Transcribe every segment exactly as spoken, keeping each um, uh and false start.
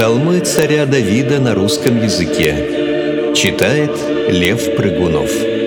Псалмы царя Давида на русском языке. Читает Лев Прыгунов.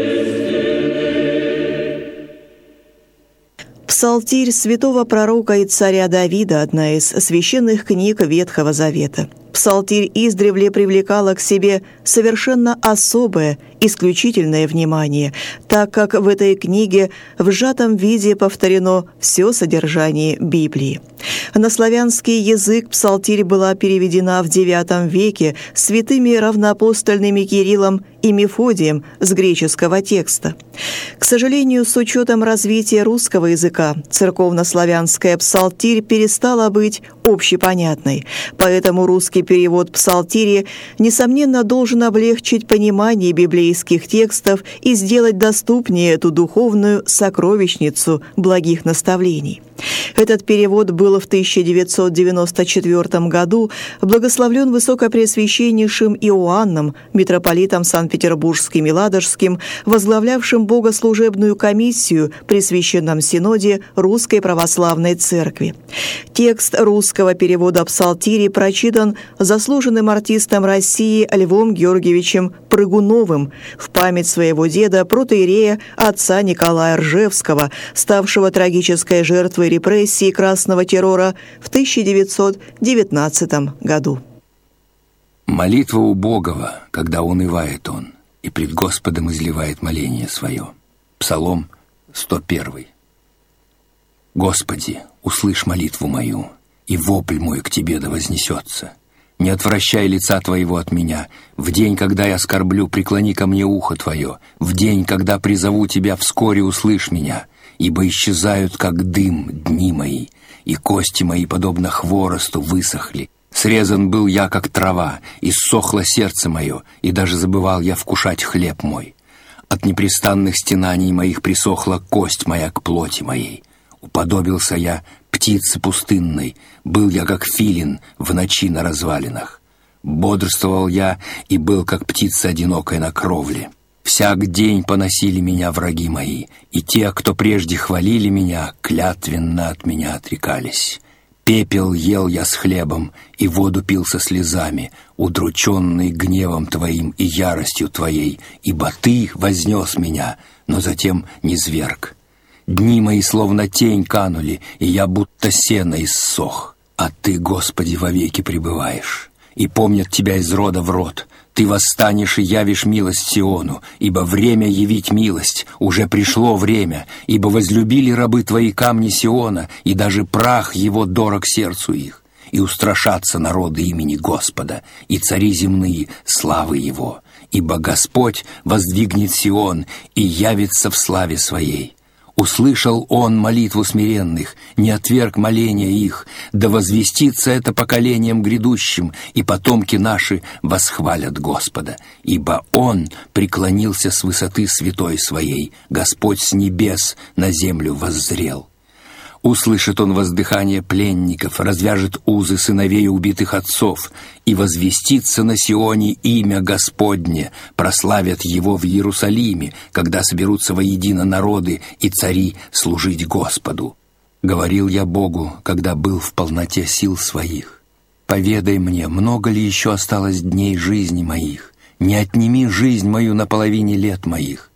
Псалтирь святого пророка и царя Давида – одна из священных книг Ветхого Завета. Псалтирь издревле привлекала к себе совершенно особое, исключительное внимание, так как в этой книге в сжатом виде повторено все содержание Библии. На славянский язык псалтирь была переведена в девятом веке святыми равноапостольными Кириллом и Мефодием с греческого текста. К сожалению, с учетом развития русского языка, церковнославянская псалтирь перестала быть общепонятной, поэтому русский перевод псалтири, несомненно, должен облегчить понимание библейских текстов и сделать доступнее эту духовную сокровищницу благих наставлений. Этот перевод был в тысяча девятьсот девяносто четвёртом году благословлен Высокопреосвященнейшим Иоанном, митрополитом Санкт-Петербургским и Ладожским, возглавлявшим богослужебную комиссию при Священном Синоде Русской Православной Церкви. Текст русского перевода псалтири прочитан заслуженным артистом России Львом Георгиевичем Прыгуновым в память своего деда протоиерея отца Николая Ржевского, ставшего трагической жертвой репрессий красного террора в тысяча девятьсот девятнадцатом году. Молитва убогого, когда унывает он, и пред Господом изливает моление свое. Псалом сто первый. Господи, услышь молитву мою, и вопль мой к Тебе да вознесется. Не отвращай лица Твоего от меня. В день, когда я скорблю, преклони ко мне ухо Твое. В день, когда призову Тебя, вскоре услышь меня. Ибо исчезают, как дым, дни мои, и кости мои, подобно хворосту, высохли. Срезан был я, как трава, и ссохло сердце мое, и даже забывал я вкушать хлеб мой. От непрестанных стенаний моих присохла кость моя к плоти моей. Уподобился я птице пустынной, был я, как филин, в ночи на развалинах. Бодрствовал я и был, как птица одинокая на кровле. Всяк день поносили меня враги мои, и те, кто прежде хвалили меня, клятвенно от меня отрекались. Пепел ел я с хлебом, и воду пил со слезами, удрученный гневом Твоим и яростью Твоей, ибо Ты вознес меня, но затем низверг. Дни мои словно тень канули, и я будто сено иссох. А Ты, Господи, вовеки пребываешь, и помнят Тебя из рода в род. Ты восстанешь и явишь милость Сиону, ибо время явить милость, уже пришло время, ибо возлюбили рабы Твои камни Сиона, и даже прах его дорог сердцу их, и устрашатся народы имени Господа, и цари земные славы Его, ибо Господь воздвигнет Сион и явится в славе Своей. Услышал Он молитву смиренных, не отверг моления их, да возвестится это поколением грядущим, и потомки наши восхвалят Господа. Ибо Он преклонился с высоты святой Своей, Господь с небес на землю воззрел. Услышит Он воздыхание пленников, развяжет узы сыновей убитых отцов, и возвестится на Сионе имя Господне, прославят Его в Иерусалиме, когда соберутся воедино народы и цари служить Господу. Говорил я Богу, когда был в полноте сил своих. Поведай мне, много ли еще осталось дней жизни моих? Не отними жизнь мою на половине лет моих.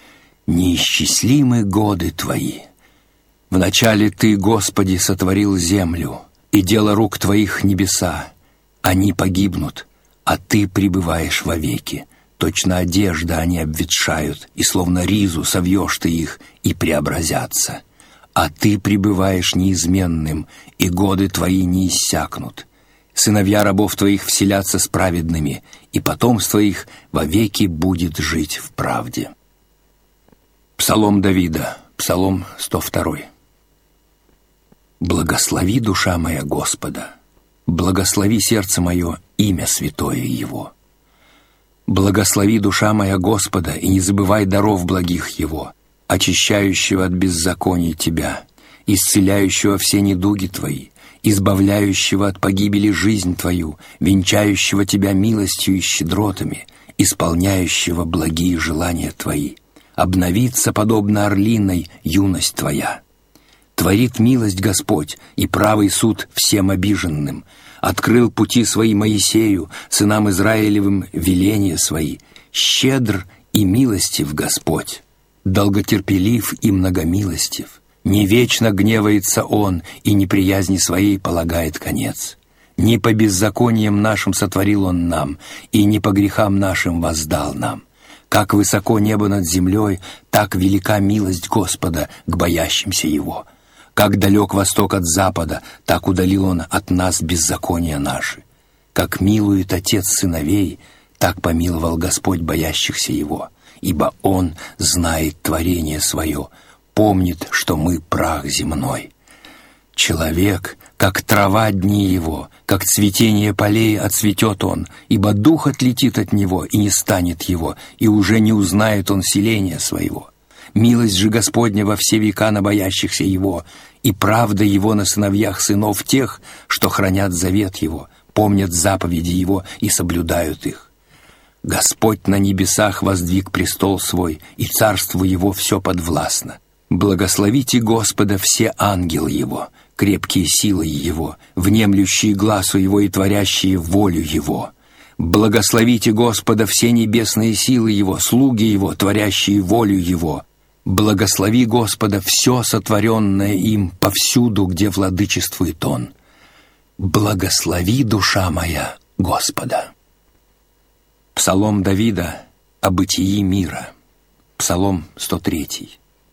Неисчислимы годы Твои. Вначале Ты, Господи, сотворил землю, и дело рук Твоих небеса. Они погибнут, а Ты пребываешь вовеки. Точно одежда они обветшают, и словно ризу совьешь Ты их, и преобразятся. А Ты пребываешь неизменным, и годы Твои не иссякнут. Сыновья рабов Твоих вселятся с праведными, и потомство их вовеки будет жить в правде. Псалом Давида, Псалом сто второй. Благослови, душа моя, Господа, благослови сердце мое имя святое Его. Благослови, душа моя, Господа, и не забывай даров благих Его, очищающего от беззаконий Тебя, исцеляющего все недуги Твои, избавляющего от погибели жизнь Твою, венчающего Тебя милостью и щедротами, исполняющего благие желания Твои. Обновится, подобно орлиной, юность Твоя. Творит милость Господь и правый суд всем обиженным. открыл пути свои Моисею, сынам Израилевым веления свои. Щедр и милостив Господь, долготерпелив и многомилостив. Не вечно гневается Он, и неприязни своей полагает конец. Не по беззакониям нашим сотворил Он нам, и не по грехам нашим воздал нам. Как высоко небо над землей, так велика милость Господа к боящимся Его. Как далек восток от запада, так удалил Он от нас беззакония наши. Как милует Отец сыновей, так помиловал Господь боящихся Его. Ибо Он знает творение свое, помнит, что мы прах земной. Человек, как трава дни его, как цветение полей отцветет он, ибо дух отлетит от него, и не станет его, и уже не узнает он селения своего. Милость же Господня во все века на боящихся Его, и правда Его на сыновьях сынов тех, что хранят завет Его, помнят заповеди Его и соблюдают их. Господь на небесах воздвиг престол свой, и царству Его все подвластно. Благословите Господа все ангелы Его, крепкие силы Его, внемлющие глазу Его и творящие волю Его. Благословите Господа все небесные силы Его, слуги Его, творящие волю Его. Благослови Господа все сотворенное им повсюду, где владычествует Он. Благослови, душа моя, Господа. Псалом Давида о бытии мира. Псалом сто три.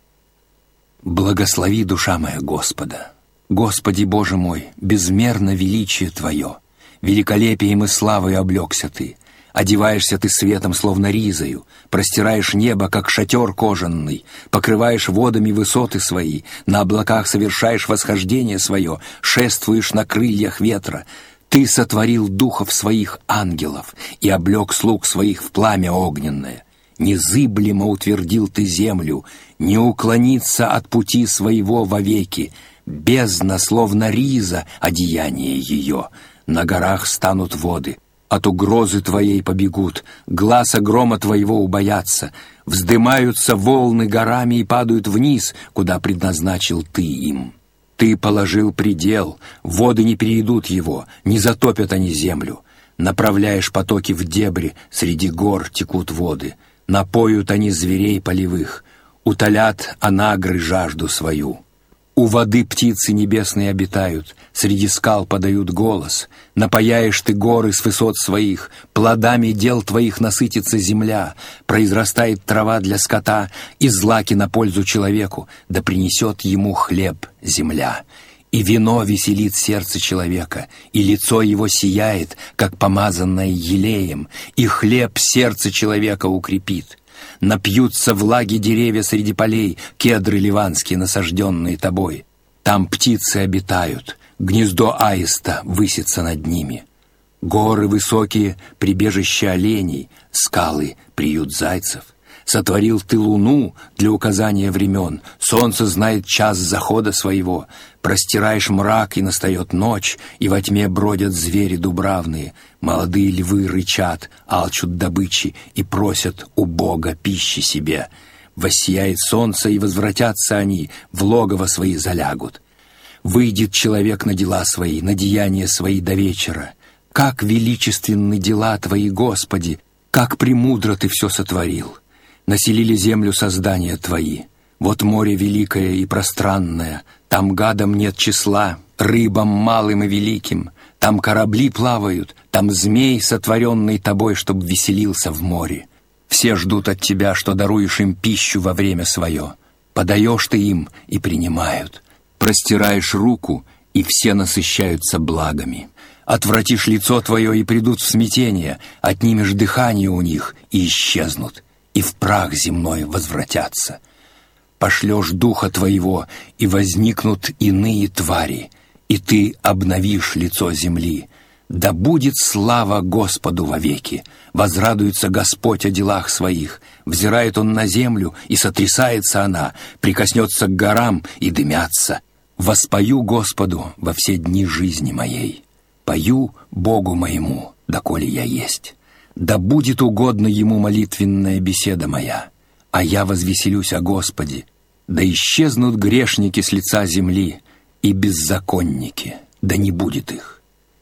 Благослови, душа моя, Господа. Господи Боже мой, безмерно величие Твое, великолепием и славой облегся Ты. Одеваешься Ты светом, словно ризою, простираешь небо, как шатер кожаный, покрываешь водами высоты свои, на облаках совершаешь восхождение свое, шествуешь на крыльях ветра. Ты сотворил духов своих ангелов и облек слуг своих в пламя огненное. Незыблемо утвердил Ты землю, не уклониться от пути своего вовеки. Бездна, словно риза, одеяние ее. На горах станут воды, от угрозы Твоей побегут, гласа грома Твоего убоятся. Вздымаются волны горами и падают вниз, куда предназначил Ты им. Ты положил предел, воды не перейдут его, не затопят они землю. Направляешь потоки в дебри, среди гор текут воды. Напоют они зверей полевых, утолят анагры жажду свою. У воды птицы небесные обитают, среди скал подают голос. Напояешь Ты горы с высот своих, плодами дел Твоих насытится земля, произрастает трава для скота и злаки на пользу человеку, да принесет ему хлеб земля. И вино веселит сердце человека, и лицо его сияет, как помазанное елеем, и хлеб сердце человека укрепит. Напьются влаги деревья среди полей, кедры ливанские, насажденные Тобой. Там птицы обитают, гнездо аиста высится над ними. Горы высокие — прибежище оленей, скалы — приют зайцев. Сотворил Ты луну для указания времен, солнце знает час захода своего. Простираешь мрак, и настает ночь, и во тьме бродят звери дубравные. Молодые львы рычат, алчут добычи и просят у Бога пищи себе. Воссияет солнце, и возвратятся они, в логово свои залягут. Выйдет человек на дела свои, на деяния свои до вечера. Как величественны дела Твои, Господи, как премудро Ты все сотворил. Населили землю создания Твои. Вот море великое и пространное, там гадам нет числа, рыбам малым и великим. Там корабли плавают, там змей, сотворенный Тобой, чтоб веселился в море. Все ждут от Тебя, что даруешь им пищу во время свое. Подаешь Ты им, и принимают. Простираешь руку, и все насыщаются благами. Отвратишь лицо Твое, и придут в смятение, отнимешь дыхание у них, и исчезнут, и в прах земной возвратятся. Пошлешь Духа Твоего, и возникнут иные твари, и Ты обновишь лицо земли. Да будет слава Господу вовеки, возрадуется Господь о делах Своих. Взирает Он на землю, и сотрясается она, прикоснется к горам, и дымятся. Воспою Господу во все дни жизни моей. Пою Богу моему, доколе я есть. Да будет угодно Ему молитвенная беседа моя, а я возвеселюсь о Господе. Да исчезнут грешники с лица земли, и беззаконники, да не будет их.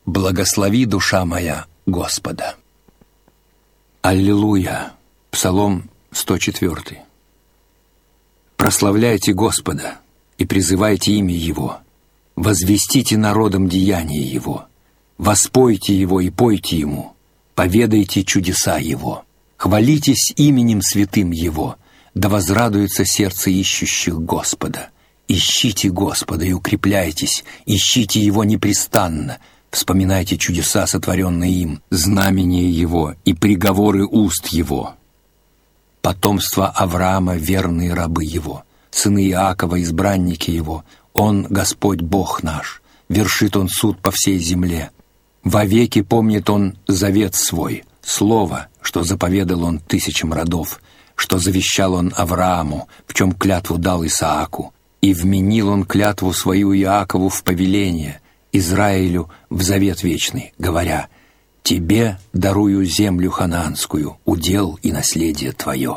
Благослови, душа моя, Господа. Аллилуйя. Псалом сто четвёртый. Прославляйте Господа и призывайте имя Его. Возвестите народам деяния Его. Воспойте Его и пойте Ему. Поведайте чудеса Его. Хвалитесь именем святым Его. Да возрадуется сердце ищущих Господа. Ищите Господа и укрепляйтесь. Ищите Его непрестанно. Вспоминайте чудеса, сотворенные им, знамения Его и приговоры уст Его. Потомство Авраама, верные рабы Его, сыны Иакова, избранники Его. Он, Господь Бог наш, вершит Он суд по всей земле. Вовеки помнит Он завет Свой, слово, что заповедал Он тысячам родов, что завещал Он Аврааму, в чем клятву дал Исааку, и вменил Он клятву свою Иакову в повеление, Израилю в завет вечный, говоря: «Тебе дарую землю ханаанскую, удел и наследие твое».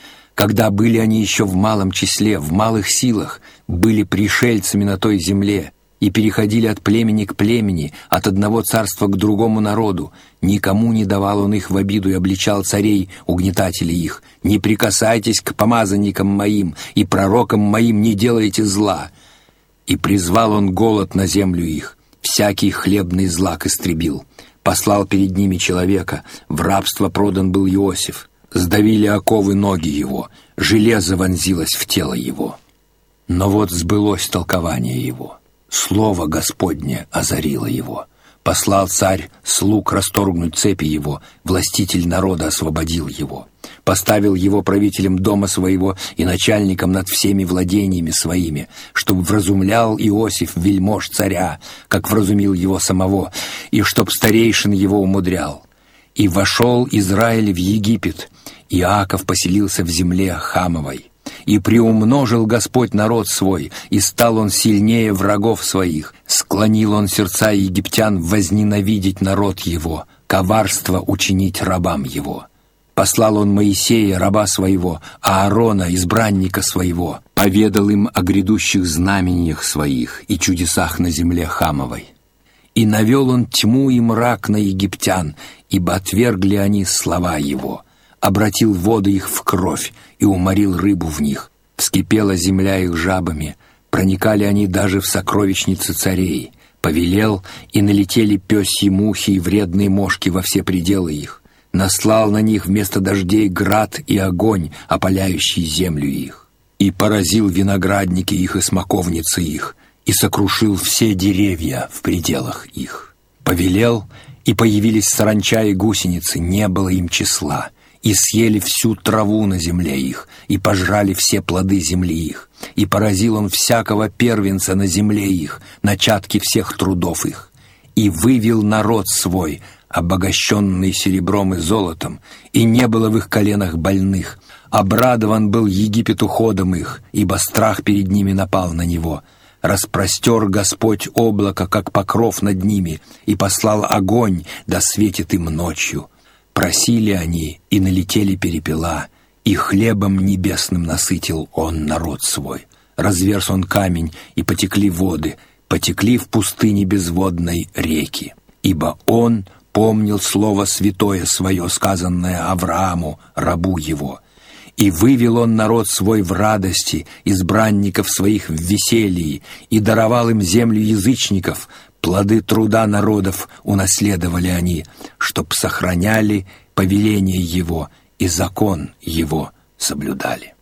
Когда были они еще в малом числе, в малых силах, были пришельцами на той земле и переходили от племени к племени, от одного царства к другому народу, никому не давал он их в обиду и обличал царей, угнетателей их: «Не прикасайтесь к помазанникам моим, и пророкам моим не делайте зла». И призвал он голод на землю их, всякий хлебный злак истребил. Послал перед ними человека, в рабство продан был Иосиф. Сдавили оковы ноги его, железо вонзилось в тело его. Но вот сбылось толкование его, слово Господне озарило его. Послал царь слуг расторгнуть цепи его, властитель народа освободил его. Поставил его правителем дома своего и начальником над всеми владениями своими, чтобы вразумлял Иосиф вельмож царя, как вразумил его самого, и чтоб старейшин его умудрял. И вошел Израиль в Египет, Иаков поселился в земле Хамовой. И приумножил Господь народ свой, и стал он сильнее врагов своих. Склонил он сердца египтян возненавидеть народ его, коварство учинить рабам его. Послал он Моисея, раба своего, Аарона, избранника своего, поведал им о грядущих знамениях своих и чудесах на земле Хамовой. И навел он тьму и мрак на египтян, ибо отвергли они слова его. Обратил воды их в кровь и уморил рыбу в них. Вскипела земля их жабами, проникали они даже в сокровищницы царей. Повелел, и налетели пёсьи мухи и вредные мошки во все пределы их. Наслал на них вместо дождей град и огонь, опаляющий землю их. И поразил виноградники их и смоковницы их, и сокрушил все деревья в пределах их. Повелел, и появились саранча и гусеницы, не было им числа, и съели всю траву на земле их, и пожрали все плоды земли их. И поразил он всякого первенца на земле их, начатки всех трудов их. И вывел народ свой, обогащенный серебром и золотом, и не было в их коленах больных. Обрадован был Египет уходом их, ибо страх перед ними напал на него. Распростер Господь облако, как покров над ними, и послал огонь, да светит им ночью. Просили они, и налетели перепела, и хлебом небесным насытил он народ свой. Разверз он камень, и потекли воды, потекли в пустыне безводной реки. Ибо он помнил слово святое свое, сказанное Аврааму, рабу его. И вывел он народ свой в радости, избранников своих в веселье, и даровал им землю язычников. Плоды труда народов унаследовали они, чтоб сохраняли повеление его и закон его соблюдали.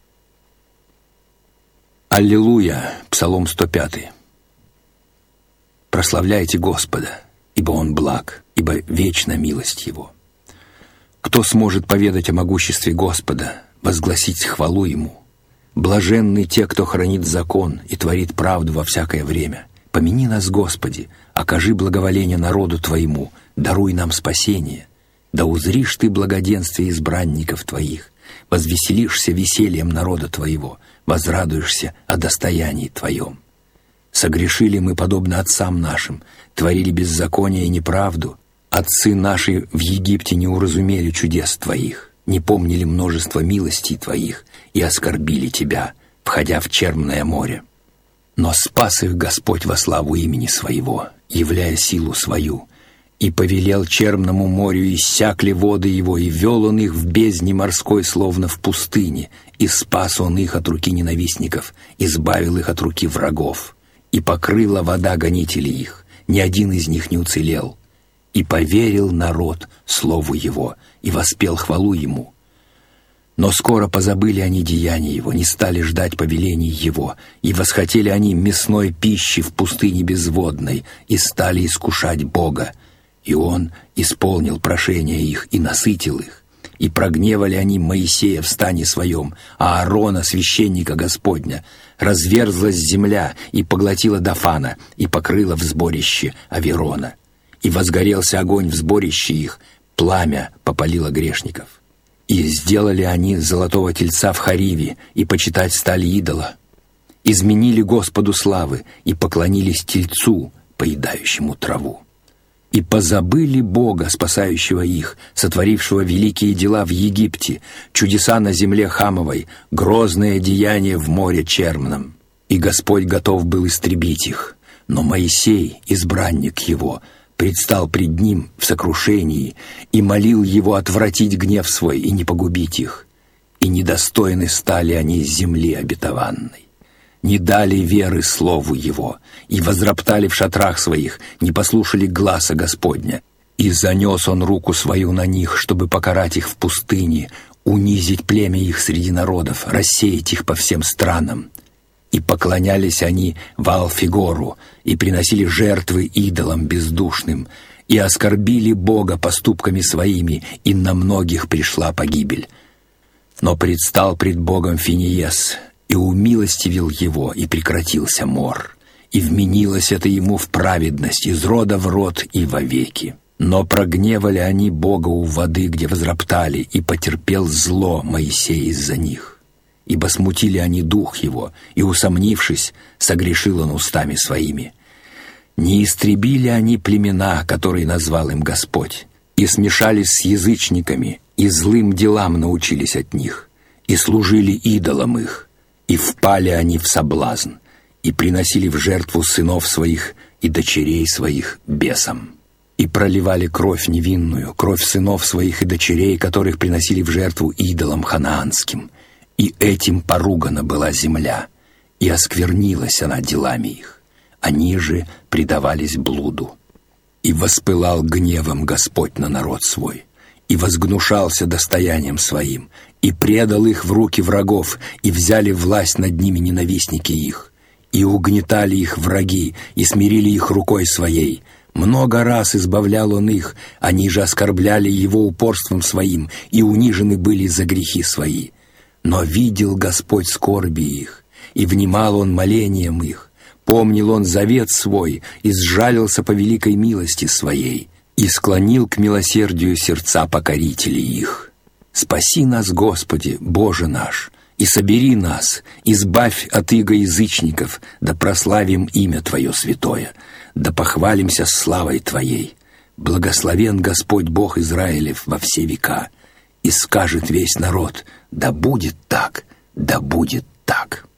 Аллилуйя! Псалом сто пятый. Прославляйте Господа, ибо Он благ, ибо вечна милость Его. Кто сможет поведать о могуществе Господа, возгласить хвалу Ему? Блаженны те, кто хранит закон и творит правду во всякое время. Помяни нас, Господи, окажи благоволение народу Твоему, даруй нам спасение. Да узришь Ты благоденствие избранников Твоих, возвеселишься весельем народа Твоего, возрадуешься о достоянии Твоем. Согрешили мы, подобно отцам нашим, творили беззаконие и неправду. Отцы наши в Египте не уразумели чудес Твоих, не помнили множество милостей Твоих и оскорбили Тебя, входя в черное море. Но спас их Господь во славу имени Своего, являя силу Свою. И повелел Черному морю, иссякли воды его, и вел он их в бездне морской, словно в пустыне, и спас он их от руки ненавистников, избавил их от руки врагов. И покрыла вода гонителей их, ни один из них не уцелел. И поверил народ слову его, и воспел хвалу ему. Но скоро позабыли они деяния его, не стали ждать повелений его, и восхотели они мясной пищи в пустыне безводной, и стали искушать Бога. И он исполнил прошение их и насытил их. И прогневали они Моисея в стане своем, а Аарона, священника Господня. Разверзлась земля и поглотила Дафана, и покрыла в сборище Аверона. И возгорелся огонь в сборище их, пламя попалило грешников. И сделали они золотого тельца в Хариве, и почитать стали идола. Изменили Господу славы, и поклонились тельцу, поедающему траву. И позабыли Бога, спасающего их, сотворившего великие дела в Египте, чудеса на земле Хамовой, грозное деяние в море Черном. И Господь готов был истребить их. Но Моисей, избранник его, предстал пред ним в сокрушении и молил его отвратить гнев свой и не погубить их. И недостойны стали они земли обетованной. Не дали веры слову его, и возроптали в шатрах своих, не послушали гласа Господня. И занес он руку свою на них, чтобы покарать их в пустыне, унизить племя их среди народов, рассеять их по всем странам. И поклонялись они Ваал-Фигору, и приносили жертвы идолам бездушным, и оскорбили Бога поступками своими, и на многих пришла погибель. Но предстал пред Богом Финиес, и умилостивил его, и прекратился мор, и вменилось это ему в праведность из рода в род и вовеки. Но прогневали они Бога у воды, где возроптали, и потерпел зло Моисей из-за них. Ибо смутили они дух его, и, усомнившись, согрешил он устами своими. Не истребили они племена, которые назвал им Господь, и смешались с язычниками, и злым делам научились от них, и служили идолам их. И впали они в соблазн, и приносили в жертву сынов своих и дочерей своих бесам. И проливали кровь невинную, кровь сынов своих и дочерей, которых приносили в жертву идолам ханаанским. И этим поругана была земля, и осквернилась она делами их. Они же предавались блуду. И воспылал гневом Господь на народ свой, и возгнушался достоянием своим, и предал их в руки врагов, и взяли власть над ними ненавистники их, и угнетали их враги, и смирили их рукой своей. Много раз избавлял он их, они же оскорбляли его упорством своим, и унижены были за грехи свои. Но видел Господь скорби их, и внимал он молениям их, помнил он завет свой, и сжалился по великой милости своей, и склонил к милосердию сердца покорителей их. Спаси нас, Господи, Боже наш, и собери нас, избавь от иго язычников, да прославим имя Твое святое, да похвалимся славой Твоей. Благословен Господь Бог Израилев во все века. И скажет весь народ: да будет так, да будет так.